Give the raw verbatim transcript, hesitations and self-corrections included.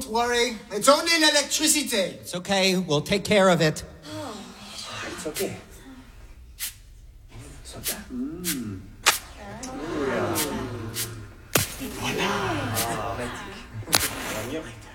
Don't worry. It's only electricity. It's okay. We'll take care of it. It's okay. It's okay. Mm. Voilà. Ah, magnifique.